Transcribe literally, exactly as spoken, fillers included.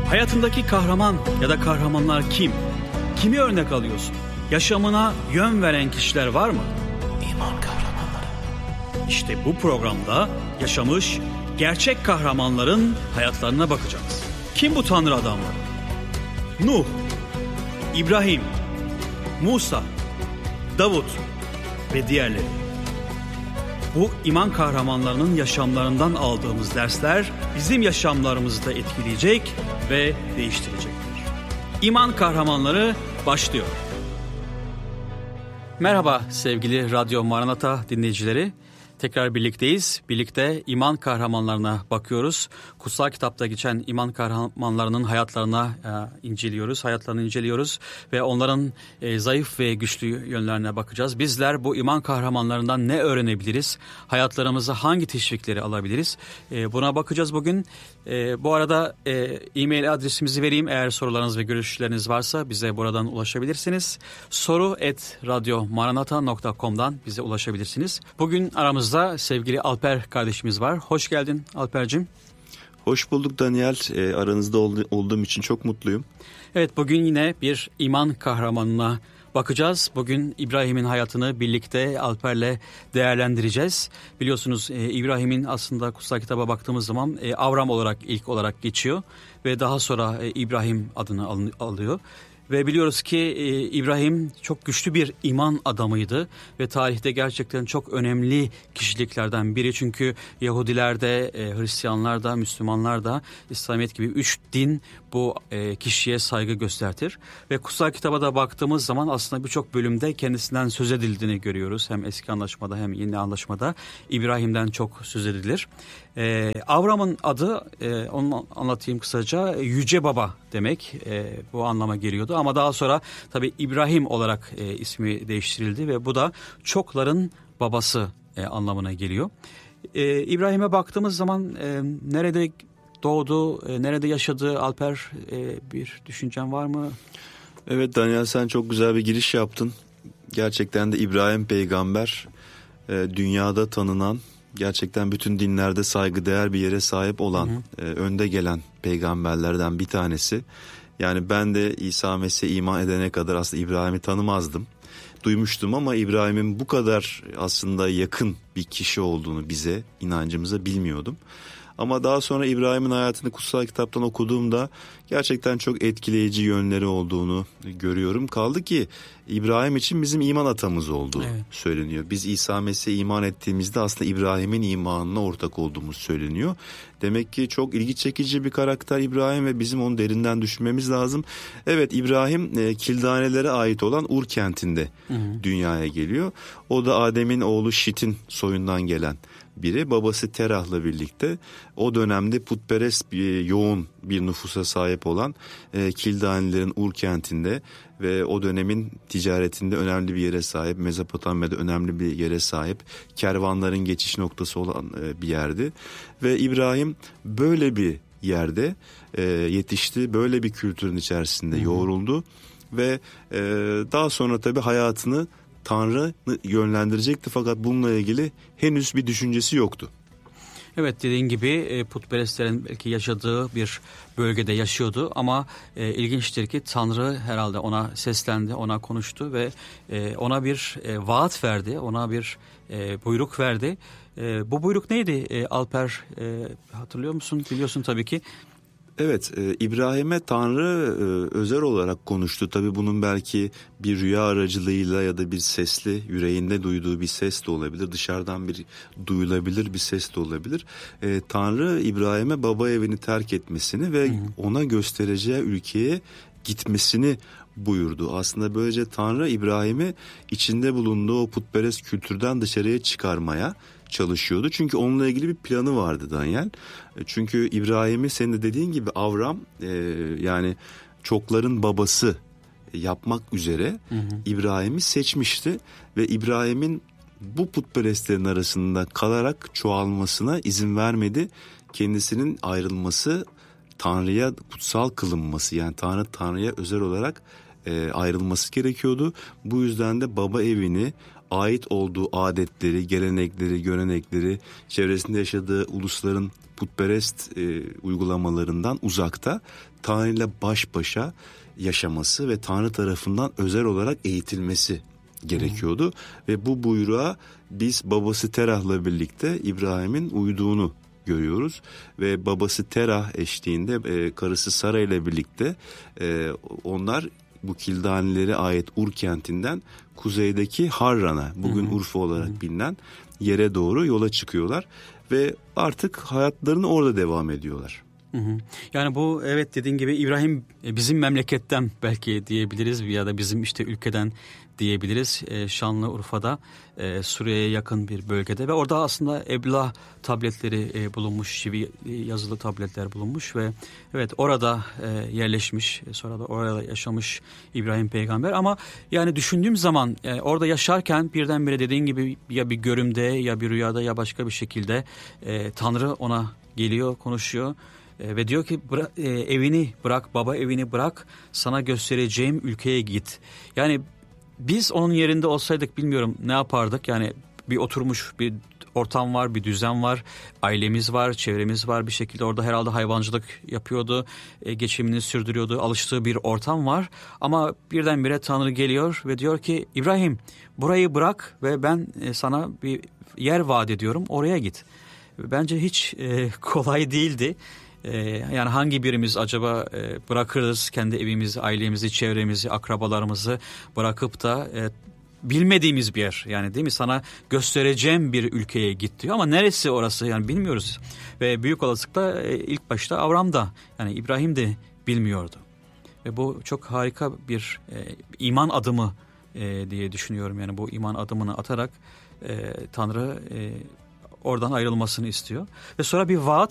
Hayatındaki kahraman ya da kahramanlar kim? Kimi örnek alıyorsun? Yaşamına yön veren kişiler var mı? İman kahramanları. İşte bu programda yaşamış gerçek kahramanların hayatlarına bakacağız. Kim bu tanrı adamları? Nuh, İbrahim, Musa, Davut ve diğerleri. Bu iman kahramanlarının yaşamlarından aldığımız dersler bizim yaşamlarımızı da etkileyecek ve değiştirecektir. İman kahramanları başlıyor. Merhaba sevgili Radyo Maranata dinleyicileri. Tekrar birlikteyiz. Birlikte iman kahramanlarına bakıyoruz. Kutsal kitapta geçen iman kahramanlarının hayatlarına e, inceliyoruz. Hayatlarını inceliyoruz ve onların e, zayıf ve güçlü yönlerine bakacağız. Bizler bu iman kahramanlarından ne öğrenebiliriz? Hayatlarımıza hangi teşvikleri alabiliriz? E, buna bakacağız bugün. E, bu arada e, e-mail adresimizi vereyim. Eğer sorularınız ve görüşleriniz varsa bize buradan ulaşabilirsiniz. soru et radyo maranata nokta com'dan bize ulaşabilirsiniz. Bugün aramızda sevgili Alper kardeşimiz var. Hoş geldin Alper'cim. Hoş bulduk Daniel. E, aranızda ol, olduğum için çok mutluyum. Evet, bugün yine bir iman kahramanına bakacağız. Bugün İbrahim'in hayatını birlikte Alper'le değerlendireceğiz. Biliyorsunuz e, İbrahim'in aslında kutsal kitaba baktığımız zaman e, Avram olarak ilk olarak geçiyor. Ve daha sonra e, İbrahim adını al, alıyor. Ve biliyoruz ki e, İbrahim çok güçlü bir iman adamıydı ve tarihte gerçekten çok önemli kişiliklerden biri. Çünkü Yahudilerde, e, Hristiyanlarda, Müslümanlarda, İslamiyet gibi üç din bu e, kişiye saygı göstertir. Ve kutsal kitaba da baktığımız zaman aslında birçok bölümde kendisinden söz edildiğini görüyoruz. Hem eski anlaşmada hem yeni anlaşmada İbrahim'den çok söz edilir. E, Avram'ın adı, e, onu anlatayım kısaca, Yüce Baba demek, e, bu anlama geliyordu. Ama daha sonra tabii İbrahim olarak e, ismi değiştirildi ve bu da çokların babası e, anlamına geliyor. E, İbrahim'e baktığımız zaman e, nerede doğdu, e, nerede yaşadı Alper, e, bir düşüncen var mı? Evet Daniel, sen çok güzel bir giriş yaptın. Gerçekten de İbrahim peygamber e, dünyada tanınan, gerçekten bütün dinlerde saygıdeğer bir yere sahip olan, hı hı. E, önde gelen peygamberlerden bir tanesi. Yani ben de İsa Mesih'e iman edene kadar aslında İbrahim'i tanımazdım. Duymuştum ama İbrahim'in bu kadar aslında yakın bir kişi olduğunu bize, inancımıza bilmiyordum. Ama daha sonra İbrahim'in hayatını kutsal kitaptan okuduğumda gerçekten çok etkileyici yönleri olduğunu görüyorum. Kaldı ki İbrahim için bizim iman atamız olduğu evet. söyleniyor. Biz İsa Mesih'e iman ettiğimizde aslında İbrahim'in imanına ortak olduğumuz söyleniyor. Demek ki çok ilgi çekici bir karakter İbrahim ve bizim onu derinden düşünmemiz lazım. Evet, İbrahim e, Kildanelere ait olan Ur kentinde hı hı. dünyaya geliyor. O da Adem'in oğlu Şit'in soyundan gelen biri. Babası Terah'la birlikte o dönemde putperest bir, yoğun bir nüfusa sahip olan e, Kildanelilerin Ur kentinde ve o dönemin ticaretinde önemli bir yere sahip, Mezopotamya'da önemli bir yere sahip, kervanların geçiş noktası olan e, bir yerdi. Ve İbrahim böyle bir yerde e, yetişti, böyle bir kültürün içerisinde hmm. yoğruldu ve e, daha sonra tabii hayatını Tanrı yönlendirecekti, fakat bununla ilgili henüz bir düşüncesi yoktu. Evet, dediğin gibi putperestlerin belki yaşadığı bir bölgede yaşıyordu ama e, ilginçtir ki Tanrı herhalde ona seslendi, ona konuştu ve e, ona bir e, vaat verdi, ona bir e, buyruk verdi. E, bu buyruk neydi e, Alper, e, hatırlıyor musun? Biliyorsun tabii ki. Evet, e, İbrahim'e Tanrı e, özel olarak konuştu. Tabii bunun belki bir rüya aracılığıyla ya da bir sesli, yüreğinde duyduğu bir ses de olabilir. Dışarıdan bir duyulabilir bir ses de olabilir. E, Tanrı İbrahim'e baba evini terk etmesini ve hı hı. ona göstereceği ülkeye gitmesini buyurdu. Aslında böylece Tanrı İbrahim'i içinde bulunduğu o putperest kültürden dışarıya çıkarmaya çalışıyordu. Çünkü onunla ilgili bir planı vardı Daniel. Çünkü İbrahim'i senin de dediğin gibi Avram e, yani çokların babası yapmak üzere hı hı. İbrahim'i seçmişti ve İbrahim'in bu putperestlerin arasında kalarak çoğalmasına izin vermedi. Kendisinin ayrılması, Tanrı'ya kutsal kılınması, yani Tanrı Tanrı'ya özel olarak e, ayrılması gerekiyordu. Bu yüzden de baba evini, ait olduğu adetleri, gelenekleri, görenekleri, çevresinde yaşadığı ulusların putperest e, uygulamalarından uzakta Tanrı ile baş başa yaşaması ve Tanrı tarafından özel olarak eğitilmesi gerekiyordu. Hı. Ve bu buyruğa biz babası Terah'la birlikte İbrahim'in uyduğunu görüyoruz ve babası Terah eşliğinde e, karısı Sara ile birlikte e, onlar bu Kildanilere ait Ur kentinden kuzeydeki Harran'a, bugün hı hı. Urfa olarak hı hı. bilinen yere doğru yola çıkıyorlar ve artık hayatlarını orada devam ediyorlar. Hı hı. Yani bu, evet, dediğin gibi İbrahim bizim memleketten belki diyebiliriz ya da bizim işte ülkeden diyebiliriz. E, Şanlıurfa'da e, Suriye'ye yakın bir bölgede ve orada aslında eblah tabletleri e, bulunmuş, çivi yazılı tabletler bulunmuş ve evet orada e, yerleşmiş, sonra da orada yaşamış İbrahim peygamber. Ama yani düşündüğüm zaman e, orada yaşarken birdenbire dediğin gibi ya bir görümde ya bir rüyada ya başka bir şekilde e, Tanrı ona geliyor, konuşuyor. Ve diyor ki bıra- e, evini bırak, baba evini bırak, sana göstereceğim ülkeye git. Yani biz onun yerinde olsaydık bilmiyorum ne yapardık. Yani bir oturmuş bir ortam var, bir düzen var, ailemiz var, çevremiz var, bir şekilde orada herhalde hayvancılık yapıyordu, e, geçimini sürdürüyordu, alıştığı bir ortam var. Ama birdenbire Tanrı geliyor ve diyor ki İbrahim burayı bırak ve ben e, sana bir yer vaat ediyorum, oraya git. Bence hiç e, kolay değildi. Ee, yani hangi birimiz acaba e, bırakırız kendi evimizi, ailemizi, çevremizi, akrabalarımızı bırakıp da e, bilmediğimiz bir yer, yani değil mi, sana göstereceğim bir ülkeye git diyor ama neresi orası yani bilmiyoruz. Ve büyük olasılıkla e, ilk başta Avram da, yani İbrahim de bilmiyordu. Ve bu çok harika bir e, iman adımı e, diye düşünüyorum. Yani bu iman adımını atarak e, Tanrı e, oradan ayrılmasını istiyor. Ve sonra bir vaat